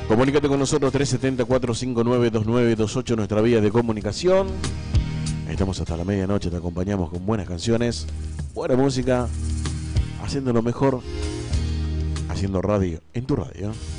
Comunícate con nosotros 370-459-2928, nuestra vía de comunicación. Estamos hasta la medianoche, te acompañamos con buenas canciones, buena música, haciendo lo mejor, haciendo radio en tu radio.